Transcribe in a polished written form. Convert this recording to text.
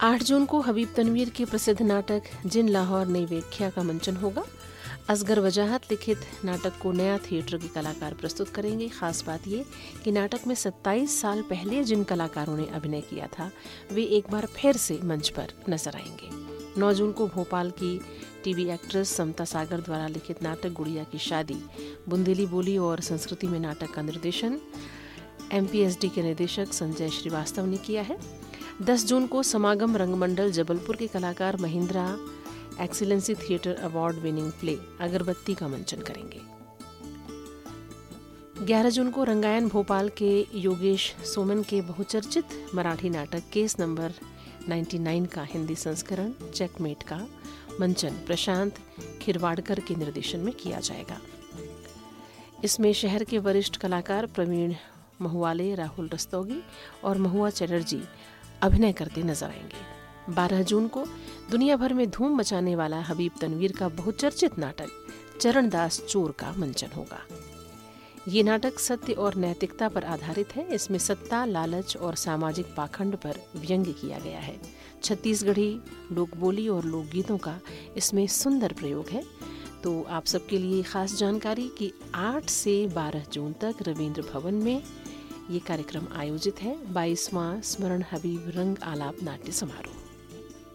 8 जून को हबीब तनवीर के प्रसिद्ध नाटक जिन लाहौर नई व्याख्या का मंचन होगा। असगर वजाहत लिखित नाटक को नया थिएटर के कलाकार प्रस्तुत करेंगे। खास बात ये कि नाटक में 27 साल पहले जिन कलाकारों ने अभिनय किया था वे एक बार फिर से मंच पर नजर आएंगे। 9 जून को भोपाल की टीवी एक्ट्रेस समता सागर द्वारा लिखित नाटक गुड़िया की शादी बुंदेली बोली और संस्कृति में नाटक का निर्देशन MPSD के निदेशक संजय श्रीवास्तव ने किया है। 10 जून को समागम रंगमंडल जबलपुर के कलाकार Mahindra excellency theatre award winning play अगरबत्ती का मंचन करेंगे। 11 जून को रंगायन भोपाल के योगेश सोमन के बहुचर्चित मराठी नाटक केस नंबर 99 का हिंदी संस्करण चेकमेट का मंचन प्रशांत खिरवाड़कर के निर्देशन में किया जाएगा। इसमें शहर के वरिष्ठ कलाकार प्रवीण महुआले, राहुल रस्तोगी और महुआ चटर्जी अभिनय करते नजर आएंगे। 12 जून को दुनिया भर में धूम मचाने वाला हबीब तनवीर का बहुचर्चित नाटक चरणदास चोर का मंचन होगा। ये नाटक सत्य और नैतिकता पर आधारित है। इसमें सत्ता, लालच और सामाजिक पाखंड पर व्यंग्य किया गया है। छत्तीसगढ़ी लोकबोली और लोकगीतों का इसमें सुंदर प्रयोग है। तो आप सबके लिए खास जानकारी कि 8 से 12 जून तक रविंद्र भवन में ये कार्यक्रम आयोजित है। 22वां स्मरण हबीब रंग आलाप नाट्य समारोह।